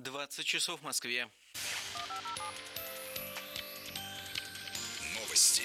20 часов в Москве. Новости.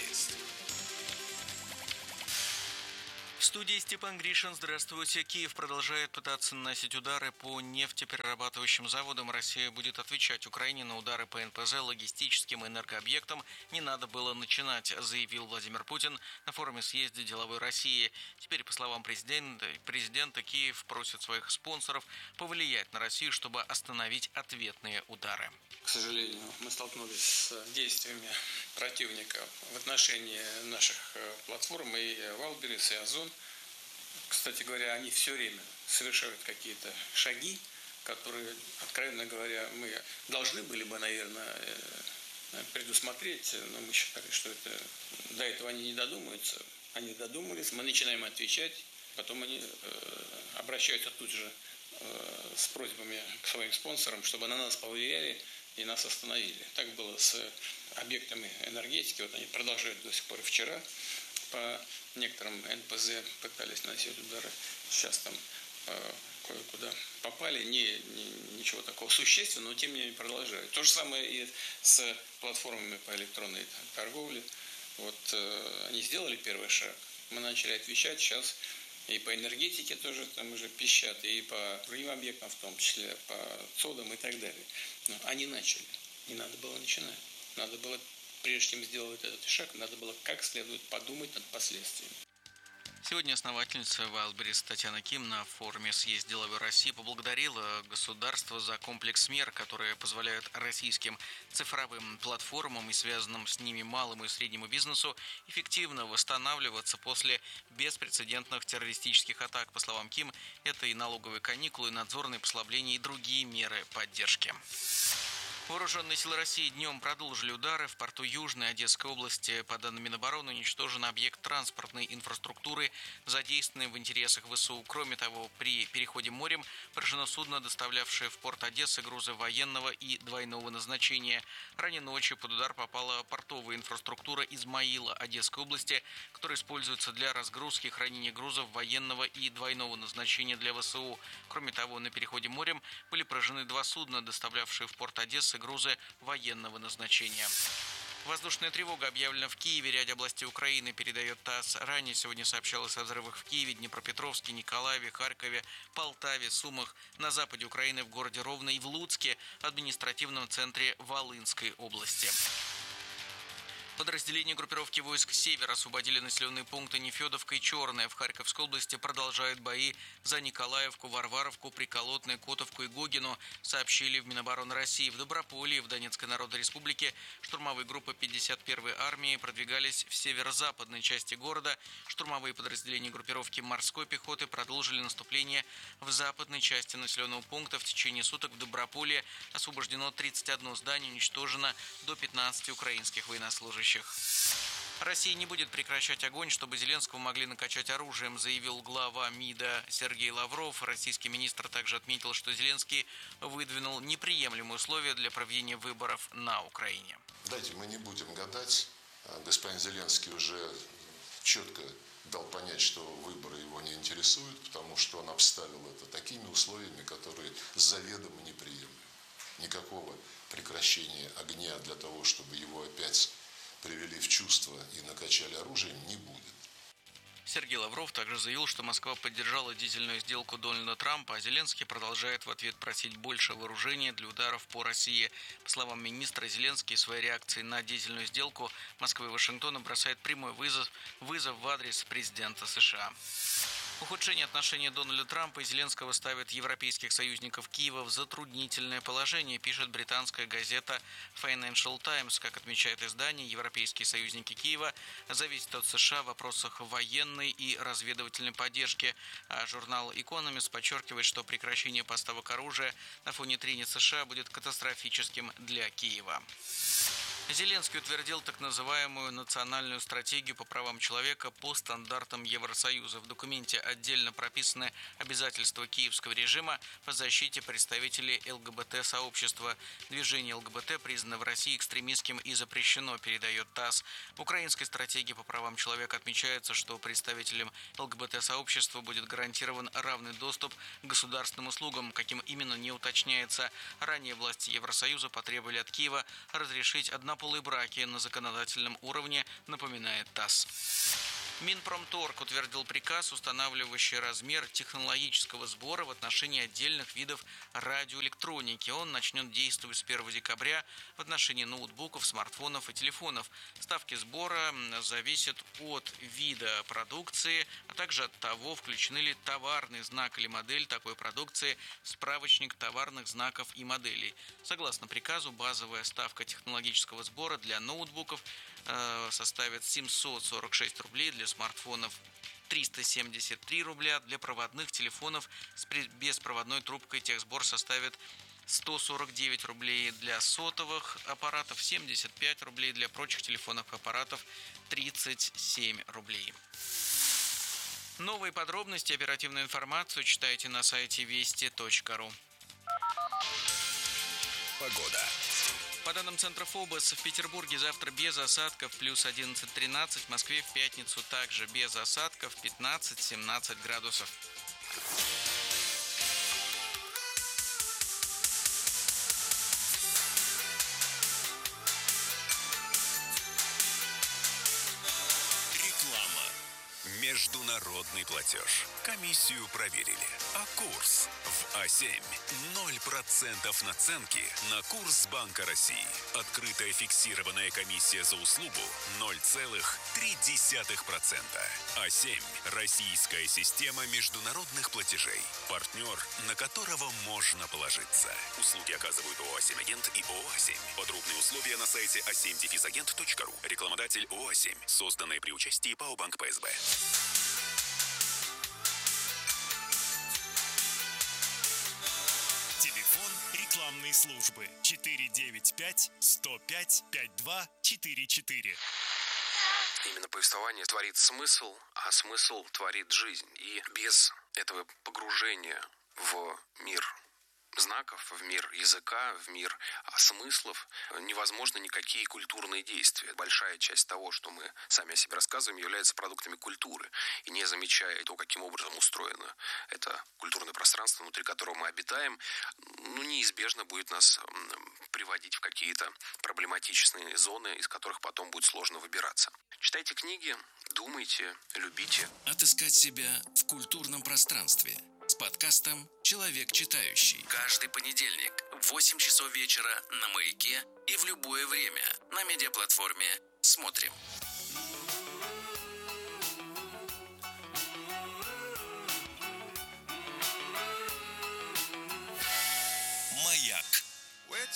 В студии Степан Гришин. Здравствуйте. Киев продолжает пытаться наносить удары по нефтеперерабатывающим заводам. Россия будет отвечать Украине на удары по НПЗ, логистическим и энергообъектам. Не надо было начинать, заявил Владимир Путин на форуме съезда деловой России. Теперь, по словам президента, Киев просит своих спонсоров повлиять на Россию, чтобы остановить ответные удары. К сожалению, мы столкнулись с действиями противника в отношении наших платформ и Валберес, и Озон. Кстати говоря, они все время совершают какие-то шаги, которые, откровенно говоря, мы должны были бы, наверное, предусмотреть, но мы считали, что до этого они не додумаются. Они додумались, мы начинаем отвечать, потом они обращаются тут же с просьбами к своим спонсорам, чтобы на нас повлияли и нас остановили. Так было с объектами энергетики. Вот они продолжают до сих пор. Вчера по некоторым НПЗ пытались наносить удары. Сейчас там кое-куда попали. Ничего такого существенного, но тем не менее продолжают. То же самое и с платформами по электронной торговле. Вот они сделали первый шаг. Мы начали отвечать. Сейчас и по энергетике тоже там уже пищат, и по другим объектам, в том числе по ЦОДам и так далее. Но они начали. Не надо было начинать. Надо было, прежде чем сделать этот шаг, надо было как следует подумать над последствиями. Сегодня основательница Вайлдберрис Татьяна Ким на форуме «Съезд деловой России» поблагодарила государство за комплекс мер, которые позволяют российским цифровым платформам и связанным с ними малому и среднему бизнесу эффективно восстанавливаться после беспрецедентных террористических атак. По словам Ким, это и налоговые каникулы, и надзорные послабления, и другие меры поддержки. Вооруженные силы России днем продолжили удары в порту Южной Одесской области. По данным Минобороны, уничтожен объект транспортной инфраструктуры, задействованный в интересах ВСУ. Кроме того, при переходе морем поражено судно, доставлявшее в порт Одессы грузы военного и двойного назначения. Ранее ночью под удар попала портовая инфраструктура Измаила Одесской области, которая используется для разгрузки и хранения грузов военного и двойного назначения для ВСУ. Кроме того, на переходе морем были поражены два судна, доставлявшие в порт Одессы грузы военного назначения. Воздушная тревога объявлена в Киеве, ряде областей Украины, передает ТАСС. Ранее сегодня сообщалось о взрывах в Киеве, Днепропетровске, Николаеве, Харькове, Полтаве, Сумах, на западе Украины, в городе Ровно и в Луцке, административном центре Волынской области. Подразделения группировки войск «Север» освободили населенные пункты Нефедовка и Черная. В Харьковской области продолжают бои за Николаевку, Варваровку, Приколотное, Котовку и Гогину, сообщили в Минобороны России. В Доброполье, в Донецкой Народной Республике, штурмовые группы 51-й армии продвигались в северо-западной части города. Штурмовые подразделения группировки морской пехоты продолжили наступление в западной части населенного пункта. В течение суток в Доброполье освобождено 31 здание, уничтожено до 15 украинских военнослужащих. Россия не будет прекращать огонь, чтобы Зеленского могли накачать оружием, заявил глава МИДа Сергей Лавров. Российский министр также отметил, что Зеленский выдвинул неприемлемые условия для проведения выборов на Украине. Давайте мы не будем гадать. Господин Зеленский уже четко дал понять, что выборы его не интересуют, потому что он обставил это такими условиями, которые заведомо неприемлемы. Никакого прекращения огня для того, чтобы его опять привели в чувство и накачали оружием, не будет. Сергей Лавров также заявил, что Москва поддержала дизельную сделку Дональда Трампа, а Зеленский продолжает в ответ просить больше вооружения для ударов по России. По словам министра, Зеленский своей реакцией на дизельную сделку Москвы и Вашингтона бросает прямой вызов в адрес президента США. Ухудшение отношений Дональда Трампа и Зеленского ставит европейских союзников Киева в затруднительное положение, пишет британская газета Financial Times. Как отмечает издание, европейские союзники Киева зависят от США в вопросах военной и разведывательной поддержки. А журнал Economist подчеркивает, что прекращение поставок оружия на фоне трений США будет катастрофическим для Киева. Зеленский утвердил так называемую национальную стратегию по правам человека по стандартам Евросоюза. В документе отдельно прописаны обязательства киевского режима по защите представителей ЛГБТ-сообщества. Движение ЛГБТ признано в России экстремистским и запрещено, передает ТАСС. В украинской стратегии по правам человека отмечается, что представителям ЛГБТ-сообщества будет гарантирован равный доступ к государственным услугам. Каким именно, не уточняется. Ранее власти Евросоюза потребовали от Киева разрешить однополые браки на законодательном уровне, напоминает ТАСС. Минпромторг утвердил приказ, устанавливающий размер технологического сбора в отношении отдельных видов радиоэлектроники. Он начнет действовать с 1 декабря в отношении ноутбуков, смартфонов и телефонов. Ставки сбора зависят от вида продукции, а также от того, включены ли товарный знак или модель такой продукции в справочник товарных знаков и моделей. Согласно приказу, базовая ставка технологического сбора для ноутбуков составит 746 рублей, для смартфонов 373 рубля, для проводных телефонов с беспроводной трубкой техсбор составит 149 рублей, для сотовых аппаратов 75 рублей, для прочих телефонных аппаратов 37 рублей. Новые подробности, оперативную информацию читайте на сайте вести.ру. Погода. По данным Центра ФОБОС, в Петербурге завтра без осадков плюс 11-13, в Москве в пятницу также без осадков 15-17 градусов. Реклама. Международный платеж. Комиссию проверили. А курс в А7. 0% наценки на курс Банка России. Открытая фиксированная комиссия за услугу 0,3%. А7. Российская система международных платежей. Партнер, на которого можно положиться. Услуги оказывают ООО «А7 Агент» и ООО «А7». Подробные условия на сайте a7-agent.ru. Рекламодатель ООО «А7». Созданное при участии ПАО «Банк ПСБ». Телефон рекламной службы 495-105-5244. Именно повествование творит смысл, а смысл творит жизнь. И без этого погружения в мир знаков, в мир языка, в мир смыслов невозможно никакие культурные действия. Большая часть того, что мы сами о себе рассказываем, является продуктами культуры. И не замечая то, каким образом устроено это культурное пространство, внутри которого мы обитаем, неизбежно будет нас приводить в какие-то проблематичные зоны, из которых потом будет сложно выбираться. Читайте книги, думайте, любите. Отыскать себя в культурном пространстве с подкастом «Человек читающий». Каждый понедельник в 8 часов вечера на Маяке и в любое время на медиаплатформе «Смотрим».